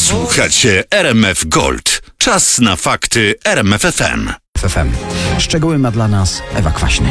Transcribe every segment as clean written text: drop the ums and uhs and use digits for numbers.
Słuchacie RMF Gold. Czas na fakty RMF FM. Szczegóły ma dla nas Ewa Kwaśny.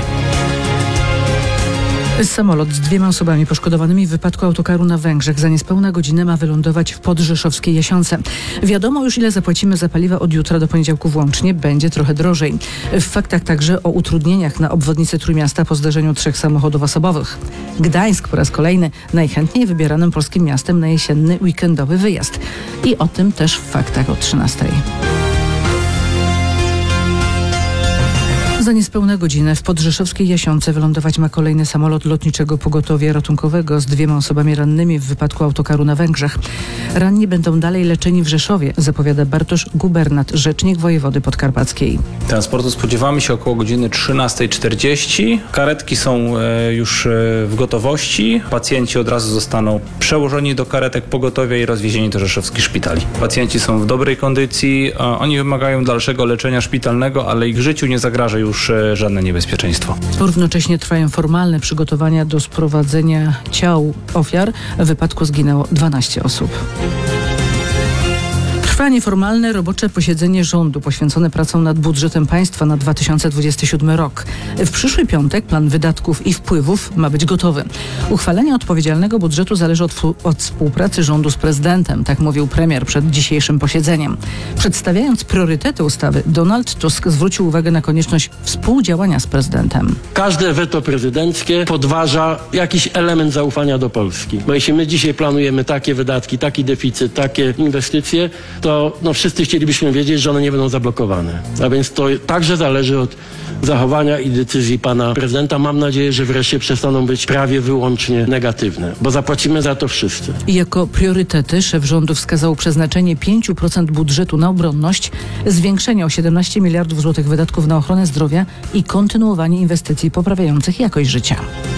Samolot z 2 osobami poszkodowanymi w wypadku autokaru na Węgrzech za niespełna godzinę ma wylądować w podrzeszowskiej Jasionce. Wiadomo już, ile zapłacimy za paliwa od jutra do poniedziałku włącznie. Będzie trochę drożej. W faktach także o utrudnieniach na obwodnicy Trójmiasta po zdarzeniu 3 samochodów osobowych. Gdańsk po raz kolejny najchętniej wybieranym polskim miastem na jesienny weekendowy wyjazd. I o tym też w faktach o 13:00. Za niespełna godzinę w podrzeszowskiej Jasionce wylądować ma kolejny samolot lotniczego pogotowia ratunkowego z 2 osobami rannymi w wypadku autokaru na Węgrzech. Ranni będą dalej leczeni w Rzeszowie, zapowiada Bartosz Gubernat, rzecznik wojewody podkarpackiej. Transportu spodziewamy się około godziny 13:40. Karetki są już w gotowości. Pacjenci od razu zostaną przełożeni do karetek pogotowia i rozwiezieni do rzeszowskich szpitali. Pacjenci są w dobrej kondycji. Oni wymagają dalszego leczenia szpitalnego, ale ich życiu nie zagraża już żadne niebezpieczeństwo. Równocześnie trwają formalne przygotowania do sprowadzenia ciał ofiar. W wypadku zginęło 12 osób. Trwa nieformalne robocze posiedzenie rządu poświęcone pracom nad budżetem państwa na 2027 rok. W przyszły piątek plan wydatków i wpływów ma być gotowy. Uchwalenie odpowiedzialnego budżetu zależy od współpracy rządu z prezydentem, tak mówił premier przed dzisiejszym posiedzeniem. Przedstawiając priorytety ustawy, Donald Tusk zwrócił uwagę na konieczność współdziałania z prezydentem. Każde weto prezydenckie podważa jakiś element zaufania do Polski. Bo jeśli my dzisiaj planujemy takie wydatki, taki deficyt, takie inwestycje, to wszyscy chcielibyśmy wiedzieć, że one nie będą zablokowane. A więc to także zależy od zachowania i decyzji pana prezydenta. Mam nadzieję, że wreszcie przestaną być prawie wyłącznie negatywne, bo zapłacimy za to wszyscy. Jako priorytety szef rządu wskazał przeznaczenie 5% budżetu na obronność, zwiększenie o 17 miliardów złotych wydatków na ochronę zdrowia i kontynuowanie inwestycji poprawiających jakość życia.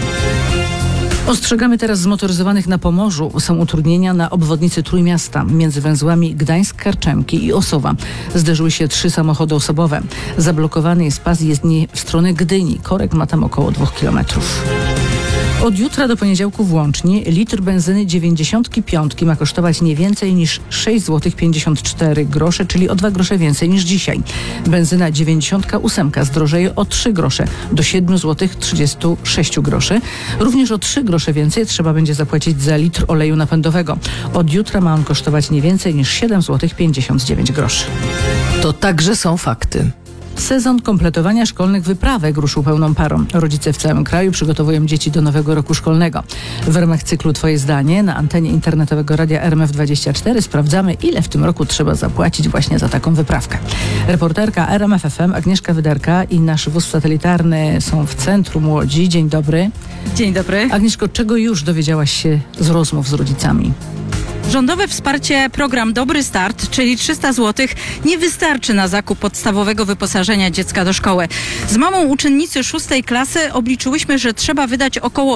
Ostrzegamy teraz zmotoryzowanych na Pomorzu. Są utrudnienia na obwodnicy Trójmiasta. Między węzłami Gdańsk-Karczemki i Osowa zderzyły się 3 samochody osobowe. Zablokowany jest pas jezdni w stronę Gdyni. Korek ma tam około 2 kilometrów. Od jutra do poniedziałku włącznie litr benzyny 95 ma kosztować nie więcej niż 6,54 zł, czyli o 2 grosze więcej niż dzisiaj. Benzyna 98 zdrożeje o 3 grosze do 7,36 zł. Również o 3 grosze więcej trzeba będzie zapłacić za litr oleju napędowego. Od jutra ma on kosztować nie więcej niż 7,59 zł. To także są fakty. Sezon kompletowania szkolnych wyprawek ruszył pełną parą. Rodzice w całym kraju przygotowują dzieci do nowego roku szkolnego. W ramach cyklu Twoje zdanie na antenie internetowego radia RMF24 sprawdzamy, ile w tym roku trzeba zapłacić właśnie za taką wyprawkę. Reporterka RMF FM Agnieszka Wydarka i nasz wóz satelitarny są w centrum Łodzi. Dzień dobry. Dzień dobry. Agnieszko, czego już dowiedziałaś się z rozmów z rodzicami? Rządowe wsparcie program Dobry Start, czyli 300 zł, nie wystarczy na zakup podstawowego wyposażenia dziecka do szkoły. Z mamą uczennicy 6 klasy obliczyłyśmy, że trzeba wydać około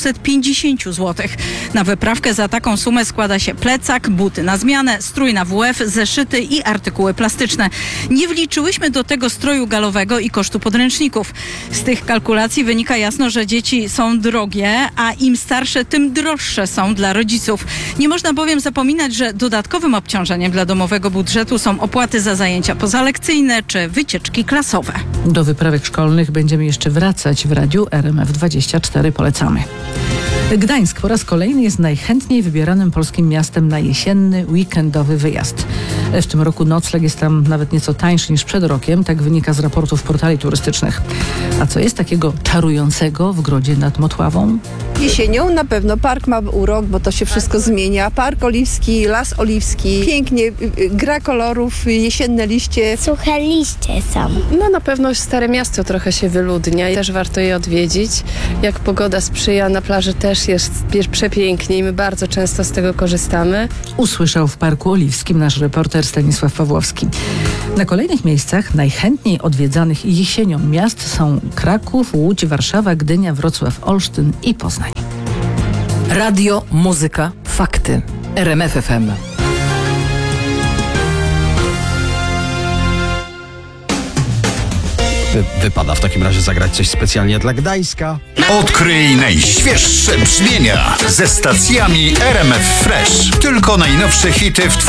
650 zł. Na wyprawkę za taką sumę składa się plecak, buty na zmianę, strój na WF, zeszyty i artykuły plastyczne. Nie wliczyłyśmy do tego stroju galowego i kosztu podręczników. Z tych kalkulacji wynika jasno, że dzieci są drogie, a im starsze, tym droższe są dla rodziców. Nie można bowiem zapominać, że dodatkowym obciążeniem dla domowego budżetu są opłaty za zajęcia pozalekcyjne czy wycieczki klasowe. Do wyprawek szkolnych będziemy jeszcze wracać w radiu RMF24. Polecamy. Gdańsk po raz kolejny jest najchętniej wybieranym polskim miastem na jesienny, weekendowy wyjazd. W tym roku nocleg jest tam nawet nieco tańszy niż przed rokiem, tak wynika z raportów portali turystycznych. A co jest takiego czarującego w Grodzie nad Motławą? Jesienią na pewno park ma urok, bo to się wszystko zmienia. Park oliwski, las oliwski, pięknie, gra kolorów, jesienne liście. Suche liście są. No na pewno Stare Miasto trochę się wyludnia i też warto je odwiedzić. Jak pogoda sprzyja, na plaży też jest przepięknie i my bardzo często z tego korzystamy. Usłyszał w Parku Oliwskim nasz reporter Stanisław Pawłowski. Na kolejnych miejscach najchętniej odwiedzanych jesienią miast są Kraków, Łódź, Warszawa, Gdynia, Wrocław, Olsztyn i Poznań. Radio, muzyka, fakty. RMF FM. Wypada w takim razie zagrać coś specjalnie dla Gdańska. Odkryj najświeższe brzmienia ze stacjami RMF Fresh. Tylko najnowsze hity w